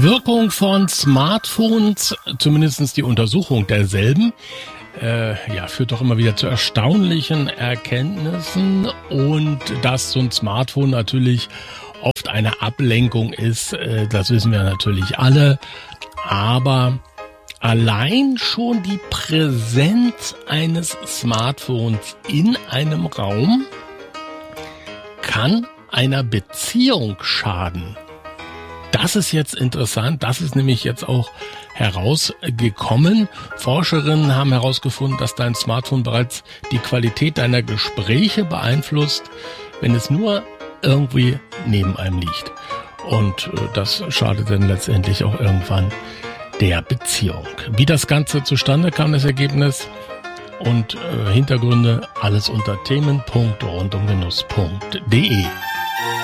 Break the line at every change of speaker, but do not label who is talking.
Wirkung von Smartphones, zumindest die Untersuchung derselben, führt doch immer wieder zu erstaunlichen Erkenntnissen, und dass so ein Smartphone natürlich oft eine Ablenkung ist, das wissen wir natürlich alle, aber allein schon die Präsenz eines Smartphones in einem Raum kann einer Beziehung schaden. Das ist jetzt interessant, das ist nämlich jetzt auch herausgekommen. Forscherinnen haben herausgefunden, dass dein Smartphone bereits die Qualität deiner Gespräche beeinflusst, wenn es nur irgendwie neben einem liegt. Und das schadet dann letztendlich auch irgendwann der Beziehung. Wie das Ganze zustande kam, das Ergebnis und Hintergründe, alles unter themen.rundumgenuss.de.